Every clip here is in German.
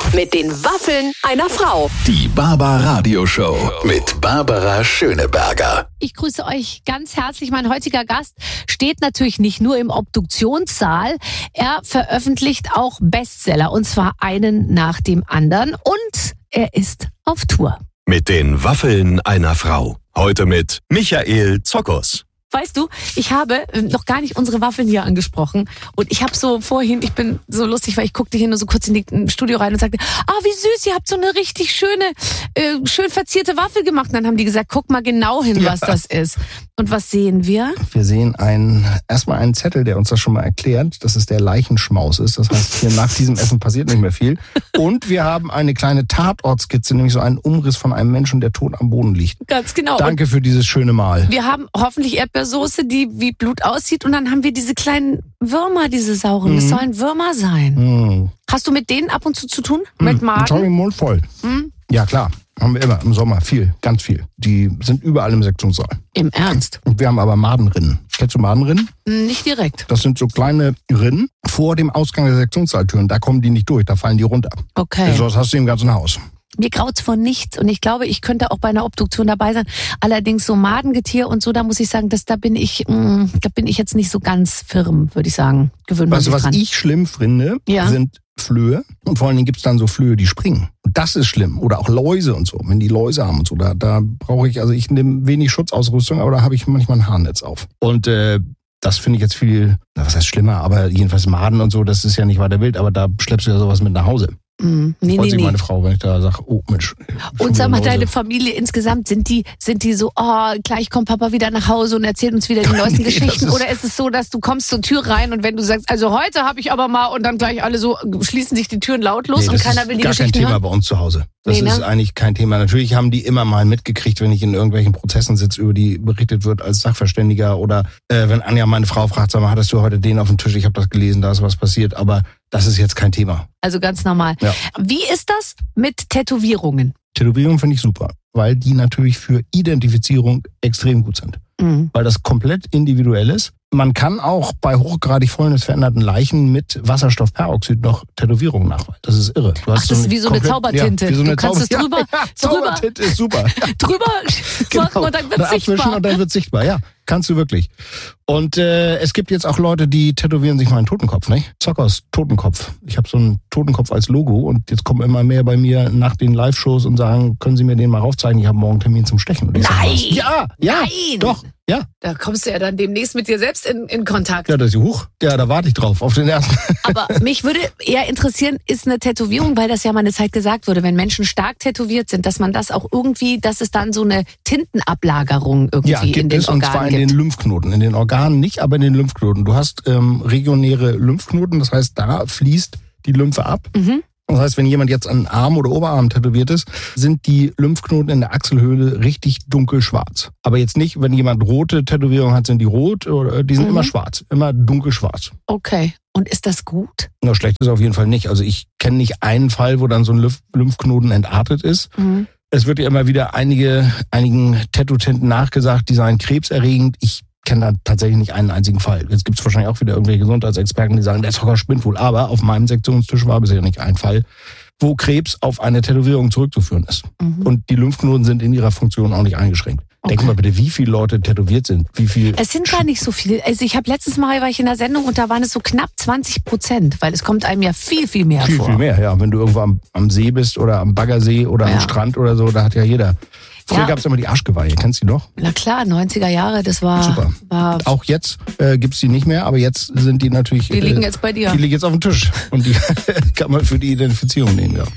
Mit den Waffeln einer Frau. Die Barbara-Radio-Show mit Barbara Schöneberger. Ich grüße euch ganz herzlich. Mein heutiger Gast steht natürlich nicht nur im Obduktionssaal. Er veröffentlicht auch Bestseller, und zwar einen nach dem anderen. Und er ist auf Tour. Mit den Waffeln einer Frau. Heute mit Michael Zokos. Weißt du, ich habe noch gar nicht unsere Waffeln hier angesprochen. Und ich habe so vorhin, ich bin so lustig, weil ich guckte hier nur so kurz in die Studio rein und sagte, wie süß, ihr habt so eine richtig schöne, schön verzierte Waffel gemacht. Und dann haben die gesagt, guck mal genau hin, was das ist. Und was sehen wir? Wir sehen erstmal einen Zettel, der uns das schon mal erklärt, dass es der Leichenschmaus ist. Das heißt, hier nach diesem Essen passiert nicht mehr viel. Und wir haben eine kleine Tatortskizze, nämlich so einen Umriss von einem Menschen, der tot am Boden liegt. Ganz genau. Danke für dieses schöne Mal. Wir haben hoffentlich Erdbeersoße, die wie Blut aussieht. Und dann haben wir diese kleinen Würmer, diese sauren. Das sollen Würmer sein. Hast du mit denen ab und zu tun? Mit Magen? Sorry, Mund voll. Ja, klar. Haben wir immer im Sommer. Viel, ganz viel. Die sind überall im Sektionssaal. Im Ernst? Und wir haben aber Madenrinnen. Kennst du Madenrinnen? Nicht direkt. Das sind so kleine Rinnen vor dem Ausgang der Sektionssaaltüren. Da kommen die nicht durch, da fallen die runter. Okay. So was hast du im ganzen Haus. Mir graut's von nichts und ich glaube, ich könnte auch bei einer Obduktion dabei sein. Allerdings so Madengetier und so, da muss ich sagen, da bin ich jetzt nicht so ganz firm, würde ich sagen. Gewöhnt man sich dran. Was ich schlimm finde, sind Flöhe. Und vor allen Dingen gibt's dann so Flöhe, die springen. Und das ist schlimm. Oder auch Läuse und so. Wenn die Läuse haben und so, da brauche ich, also ich nehme wenig Schutzausrüstung, aber da habe ich manchmal ein Haarnetz auf. Und das finde ich jetzt viel, was heißt schlimmer, aber jedenfalls Maden und so, das ist ja nicht weiter wild, aber da schleppst du ja sowas mit nach Hause. Freut sich meine Frau, wenn ich da sage, oh Mensch. Und sag mal, deine Familie insgesamt, sind die so, gleich kommt Papa wieder nach Hause und erzählt uns wieder die neuesten Geschichten? Oder ist es so, dass du kommst zur Tür rein und wenn du sagst, also heute habe ich aber mal, und dann gleich alle so, schließen sich die Türen lautlos und keiner will die Geschichten hören? Das ist gar kein Thema bei uns zu Hause. Das ist eigentlich kein Thema. Natürlich haben die immer mal mitgekriegt, wenn ich in irgendwelchen Prozessen sitze, über die berichtet wird als Sachverständiger oder wenn Anja, meine Frau, fragt, sag mal, hattest du heute den auf dem Tisch? Ich habe das gelesen, da ist was passiert, aber das ist jetzt kein Thema. Also ganz normal. Ja. Wie ist das mit Tätowierungen? Tätowierungen finde ich super, weil die natürlich für Identifizierung extrem gut sind. Weil das komplett individuell ist. Man kann auch bei hochgradig fäulnisveränderten Leichen mit Wasserstoffperoxid noch Tätowierungen nachweisen. Das ist irre. Das ist wie so eine Zaubertinte. Ja, wie so eine du kannst es drüber. Zaubertinte ist super. Drüber machen und dann wird es sichtbar. Und dann wird sichtbar, ja. Kannst du wirklich. Und es gibt jetzt auch Leute, die tätowieren sich mal einen Totenkopf, nicht? Zokos Totenkopf. Ich habe so einen Totenkopf als Logo und jetzt kommen immer mehr bei mir nach den Live-Shows und sagen, können Sie mir den mal aufzeigen? Ich habe morgen einen Termin zum Stechen. Nein! Ja, doch. Ja. Da kommst du ja dann demnächst mit dir selbst in Kontakt. Ja, das ist hoch. Ja, da warte ich drauf, auf den ersten. Aber mich würde eher interessieren, ist eine Tätowierung, weil das ja mal eine Zeit gesagt wurde, wenn Menschen stark tätowiert sind, dass man das auch irgendwie, dass es dann so eine Tintenablagerung irgendwie in den Organen gibt. Und zwar in den Lymphknoten. In den Organen nicht, aber in den Lymphknoten. Du hast regionäre Lymphknoten, das heißt, da fließt die Lymphe ab. Das heißt, wenn jemand jetzt an Arm oder Oberarm tätowiert ist, sind die Lymphknoten in der Achselhöhle richtig dunkelschwarz. Aber jetzt nicht, wenn jemand rote Tätowierungen hat, sind die rot, oder die sind immer schwarz, immer dunkelschwarz. Okay. Und ist das gut? Na, schlecht ist auf jeden Fall nicht. Also ich kenne nicht einen Fall, wo dann so ein Lymphknoten entartet ist. Es wird ja immer wieder einigen Tattoo-Tinten nachgesagt, die seien krebserregend. Ich kenne da tatsächlich nicht einen einzigen Fall. Jetzt gibt es wahrscheinlich auch wieder irgendwelche Gesundheitsexperten, die sagen, der Zocker spinnt wohl. Aber auf meinem Sektionstisch war bisher nicht ein Fall, wo Krebs auf eine Tätowierung zurückzuführen ist. Und die Lymphknoten sind in ihrer Funktion auch nicht eingeschränkt. Okay. Denk mal bitte, wie viele Leute tätowiert sind. Es sind gar nicht so viele. Also ich habe letztes Mal, war ich in der Sendung und da waren es so knapp 20%, weil es kommt einem ja viel, viel mehr vor. Viel mehr, ja. Wenn du irgendwo am See bist oder am Baggersee oder am Strand oder so, da hat ja jeder. Früher gab es immer die Arschgeweihe, kennst du die noch? Na klar, 90er Jahre, das war... Super. Auch jetzt gibt's die nicht mehr, aber jetzt sind die natürlich... Die liegen jetzt bei dir. Die liegen jetzt auf dem Tisch und die kann man für die Identifizierung nehmen, ja.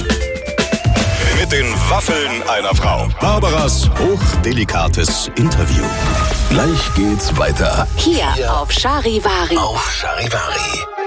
Mit den Waffeln einer Frau. Barbaras hochdelikates Interview. Gleich geht's weiter. Hier auf Charivari. Auf Charivari.